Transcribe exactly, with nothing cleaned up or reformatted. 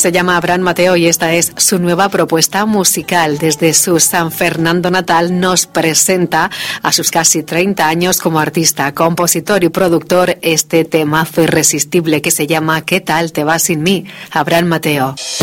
se llama Abraham Mateo y esta es su nueva propuesta musical. Desde su San Fernando natal nos presenta a sus casi treinta años como artista, compositor y productor este temazo irresistible que se llama ¿Qué tal te va sin mí? Abraham Mateo.